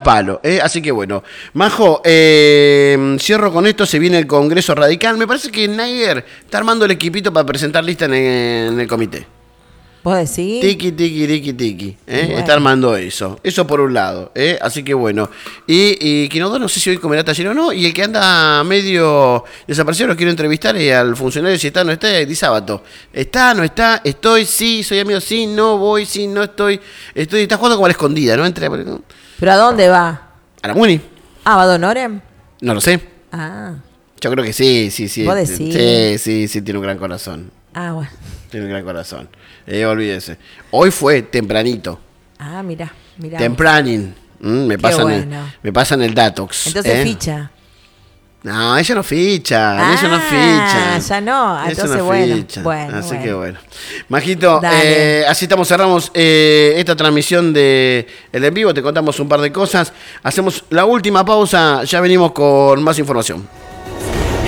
palo. Así que bueno. Majo, cierro con esto. Se viene el Congreso Radical. Me parece que Nayer está armando el equipito para presentar lista en el comité. ¿Vos decís? Tiki. Bueno. Está armando eso. Eso por un lado. Así que bueno. Y Quinodó no sé si hoy comerá taller o no. Y el que anda medio desaparecido lo quiero entrevistar al funcionario si está o no está, Di Sábato. ¿Está, no está? Estoy, sí, soy amigo, sí, no voy, sí, no estoy. Está jugando como a la escondida, ¿no? ¿Pero a dónde va? A la Muni. ¿Va Don Orem? No lo sé. Ah. Yo creo que sí. ¿Vos decís? Sí, tiene un gran corazón. Bueno. Tiene un gran corazón. Olvídese. Hoy fue tempranito. Mira. Tempranin. Me pasan el Datox. Entonces ficha. No, ella no ficha. Ella no ficha. Ya no. Entonces no bueno. Ficha. Bueno. Así que bueno. Majito, Dale. cerramos esta transmisión de El En Vivo. Te contamos un par de cosas. Hacemos la última pausa. Ya venimos con más información.